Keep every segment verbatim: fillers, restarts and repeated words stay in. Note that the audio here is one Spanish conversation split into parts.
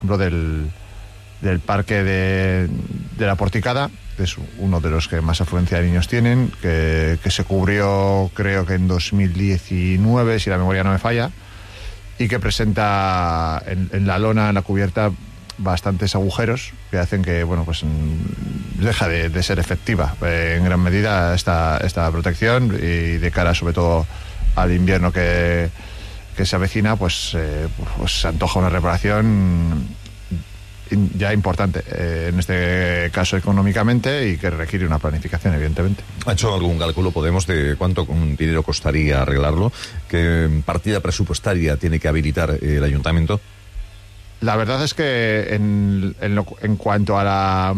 del, del parque de, de la Porticada, que es uno de los que más afluencia de niños tienen, que, que se cubrió creo que en dos mil diecinueve, si la memoria no me falla, y que presenta en, en la lona, en la cubierta, bastantes agujeros que hacen que, bueno, pues deja de, de ser efectiva eh, en gran medida esta, esta protección, y de cara sobre todo al invierno que, que se avecina, pues, eh, pues se antoja una reparación ya importante, eh, en este caso económicamente, y que requiere una planificación, evidentemente. ¿Ha hecho algún cálculo, Podemos, de cuánto dinero costaría arreglarlo? ¿Qué partida presupuestaria tiene que habilitar el ayuntamiento? La verdad es que en, en, lo, en cuanto a la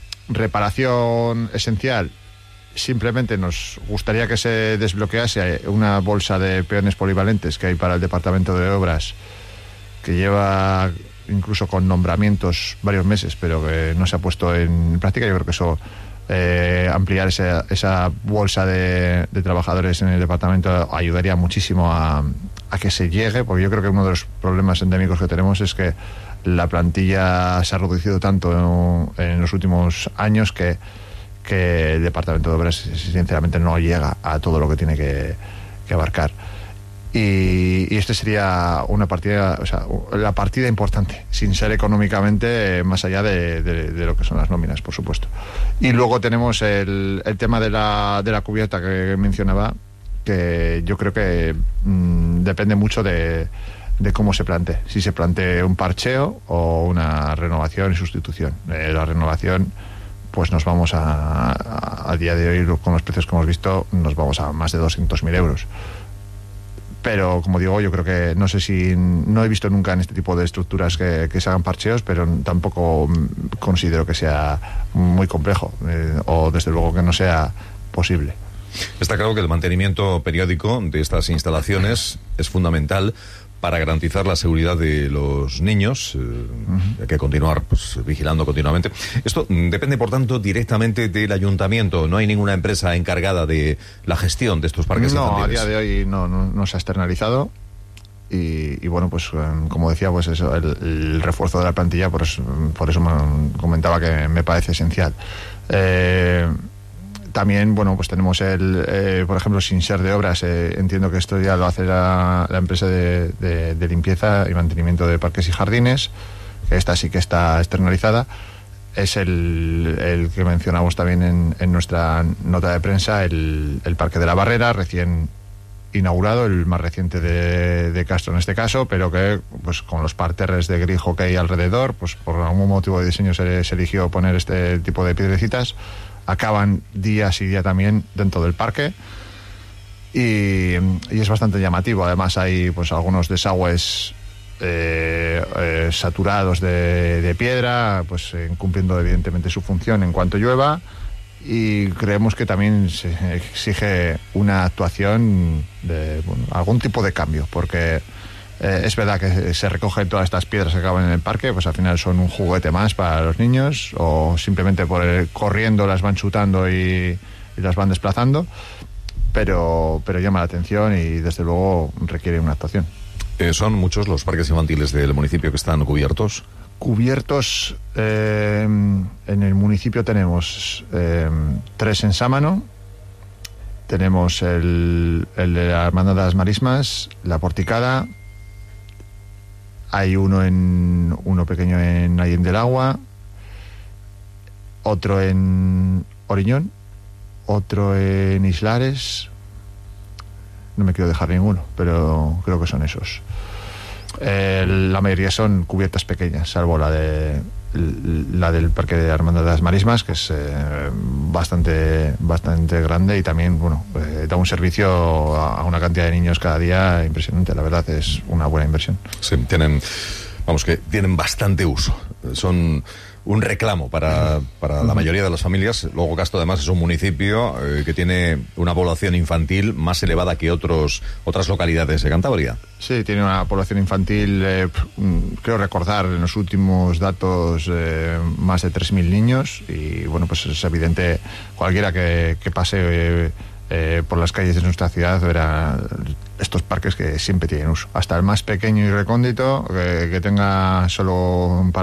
reparación esencial, simplemente nos gustaría que se desbloquease una bolsa de peones polivalentes que hay para el Departamento de Obras, que lleva incluso con nombramientos varios meses, pero que no se ha puesto en práctica. Yo creo que eso, eh, ampliar esa, esa bolsa de, de trabajadores en el departamento ayudaría muchísimo a, a que se llegue, porque yo creo que uno de los problemas endémicos que tenemos es que la plantilla se ha reducido tanto en, en los últimos años que, que el Departamento de Obras sinceramente no llega a todo lo que tiene que, que abarcar. Y, y este sería una partida, o sea, la partida importante, sin ser económicamente eh, más allá de, de, de lo que son las nóminas, por supuesto. Y luego tenemos el, el tema de la, de la cubierta que mencionaba, que yo creo que mmm, depende mucho de, de cómo se plantee. Si se plantee un parcheo o una renovación y sustitución. Eh, la renovación, pues nos vamos a, a, a día de hoy, con los precios que hemos visto, nos vamos a más de doscientos mil euros. Pero, como digo, yo creo que, no sé si, no he visto nunca en este tipo de estructuras que, que se hagan parcheos, pero tampoco considero que sea muy complejo, eh, o desde luego que no sea posible. Está claro que el mantenimiento periódico de estas instalaciones es fundamental para garantizar la seguridad de los niños. Eh, uh-huh. Hay que continuar pues, vigilando continuamente. Esto depende, por tanto, directamente del ayuntamiento. No hay ninguna empresa encargada de la gestión de estos parques no, infantiles. No, a día de hoy no, no, no se ha externalizado. Y, y bueno, pues como decía, pues eso, el, el refuerzo de la plantilla, por eso, por eso me comentaba que me parece esencial. Eh... También, bueno, pues tenemos el, eh, por ejemplo, sin ser de obras, eh, entiendo que esto ya lo hace la, la empresa de, de, de limpieza y mantenimiento de parques y jardines, que esta sí que está externalizada. Es el, el que mencionamos también en, en nuestra nota de prensa, el, el Parque de la Barrera, recién inaugurado, el más reciente de, de Castro en este caso, pero que pues con los parterres de grijo que hay alrededor, pues por algún motivo de diseño se, se eligió poner este tipo de piedrecitas. Acaban día sí día también dentro del parque, y, y es bastante llamativo. Además hay pues algunos desagües eh, eh, saturados de, de piedra, pues eh, cumpliendo evidentemente su función en cuanto llueva, y creemos que también se exige una actuación de bueno, algún tipo de cambio, porque Eh, es verdad que se recogen todas estas piedras que acaban en el parque, pues al final son un juguete más para los niños, o simplemente por el, corriendo las van chutando y, y las van desplazando, pero, pero llama la atención y desde luego requiere una actuación. Eh, ¿Son muchos los parques infantiles del municipio que están cubiertos? Cubiertos, eh, en el municipio tenemos eh, tres en Sámano, tenemos el, el de la Hermandad de las Marismas, la Porticada. Hay uno en uno pequeño en Allende del Agua, otro en Oriñón, otro en Islares. No me quiero dejar ninguno, pero creo que son esos. Eh, la mayoría son cubiertas pequeñas, salvo la de la del Parque de Hermandad de las Marismas, que es eh, bastante bastante grande, y también bueno eh, da un servicio a, a una cantidad de niños cada día impresionante. La verdad es una buena inversión. Sí, tienen, vamos, que tienen bastante uso. Son un reclamo para, para la mayoría de las familias. Luego Castro además es un municipio eh, que tiene una población infantil más elevada que otros otras localidades de Cantabria. Sí, tiene una población infantil, eh, creo recordar en los últimos datos, eh, más de tres mil niños, y bueno, pues es evidente, cualquiera que, que pase eh, eh, por las calles de nuestra ciudad, verá estos parques que siempre tienen uso. Hasta el más pequeño y recóndito, que, que tenga solo un par